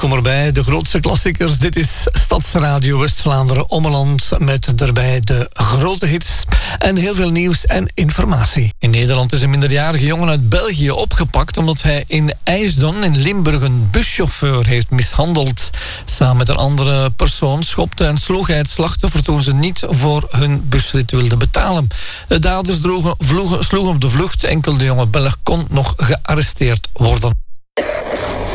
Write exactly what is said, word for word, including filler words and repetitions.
Welkom erbij, de grootste klassiekers. Dit is Stadsradio West-Vlaanderen Ommeland met daarbij de grote hits en heel veel nieuws en informatie. In Nederland is een minderjarige jongen uit België opgepakt omdat hij in IJsden in Limburg een buschauffeur heeft mishandeld. Samen met een andere persoon schopte en sloeg hij het slachtoffer toen ze niet voor hun busrit wilden betalen. De daders droegen, vloegen, sloegen op de vlucht. Enkel de jonge Belg kon nog gearresteerd worden.